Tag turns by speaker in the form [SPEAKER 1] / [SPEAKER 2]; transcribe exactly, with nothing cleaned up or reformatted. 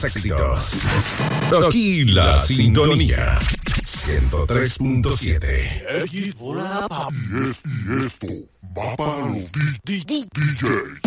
[SPEAKER 1] éxitos. Aquí la sintonía. ciento tres punto siete.
[SPEAKER 2] Y, es, y esto va para los D Js.